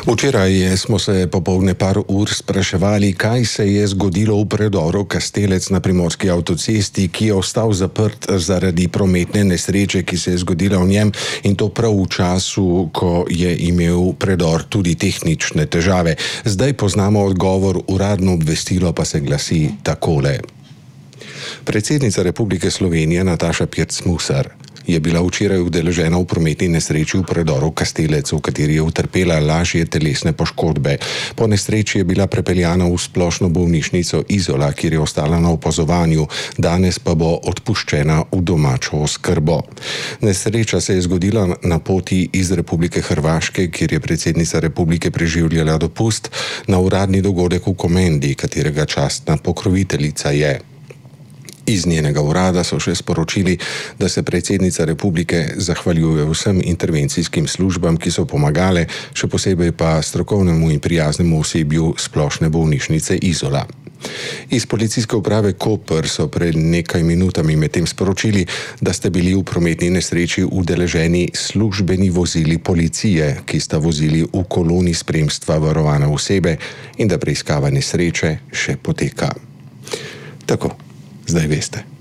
Včeraj smo se popoldne par ur spraševali, kaj se je zgodilo v predoru Kastelec na primorski avtocesti, ki je ostal zaprt zaradi prometne nesreče, ki se je zgodila v njem, in to prav v času, ko je imel predor tudi tehnične težave. Zdaj poznamo odgovor, uradno obvestilo pa se glasi takole. Predsednica Republike Slovenije Nataša Pirc Musar je bila včeraj udeležena v prometni nesreči v predoru Kastelec, v kateri je utrpela lažje telesne poškodbe. Po nesreči je bila prepeljana v splošno bolnišnico Izola, kjer je ostala na opazovanju, danes pa bo odpuščena v domačo oskrbo. Nesreča se je zgodila na poti iz Republike Hrvaške, kjer je predsednica republike preživljala dopust, na uradni dogodek v Komendi, katerega častna pokroviteljica je. Iz njenega urada so še sporočili, da se predsednica republike zahvaljuje vsem intervencijskim službam, ki so pomagale, še posebej pa strokovnemu in prijaznemu osebju splošne bolnišnice Izola. Iz policijske uprave Koper so pred nekaj minutami medtem sporočili, da sta bili v prometni nesreči udeleženi službeni vozili policije, ki sta vozili v koloni spremstva varovane osebe, in da preiskava nesreče še poteka. Tako. Zdaj veste.